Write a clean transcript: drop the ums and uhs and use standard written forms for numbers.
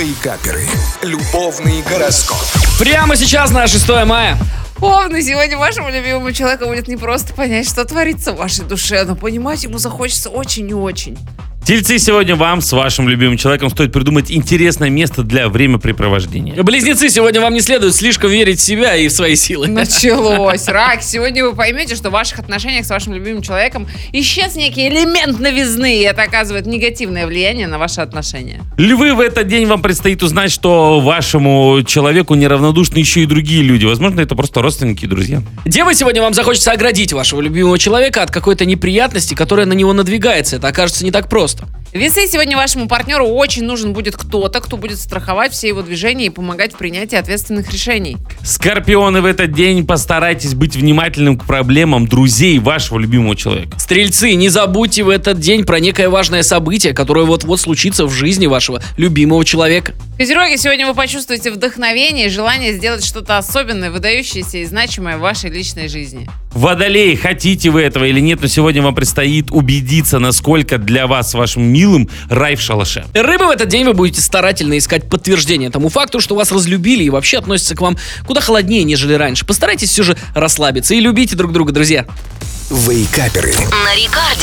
Вейкаперы. Любовный гороскоп. Прямо сейчас на 6 мая. Овны, сегодня вашему любимому человеку будет не просто понять, что творится в вашей душе, но понимать ему захочется очень и очень. Тельцы, сегодня вам с вашим любимым человеком стоит придумать интересное место для времяпрепровождения. Близнецы, сегодня вам не следует слишком верить в себя и в свои силы. Началось. Рак, сегодня вы поймете, что в ваших отношениях с вашим любимым человеком исчез некий элемент новизны, и это оказывает негативное влияние на ваши отношения. Львы, в этот день вам предстоит узнать, что вашему человеку неравнодушны еще и другие люди. Возможно, это просто родственники и друзья. Девы, сегодня вам захочется оградить вашего любимого человека от какой-то неприятности, которая на него надвигается. Это окажется не так просто. Весы, сегодня вашему партнеру очень нужен будет кто-то, кто будет страховать все его движения и помогать в принятии ответственных решений. Скорпионы, в этот день постарайтесь быть внимательным к проблемам друзей вашего любимого человека. Стрельцы, не забудьте в этот день про некое важное событие, которое вот-вот случится в жизни вашего любимого человека. Козероги, сегодня вы почувствуете вдохновение и желание сделать что-то особенное, выдающееся и значимое в вашей личной жизни. Водолеи, хотите вы этого или нет, но сегодня вам предстоит убедиться, насколько для вас с вашим милым рай в шалаше. Рыбы, в этот день вы будете старательно искать подтверждение тому факту, что вас разлюбили и вообще относятся к вам куда холоднее, нежели раньше. Постарайтесь все же расслабиться и любите друг друга, друзья. Вейкаперы. На Рекорде.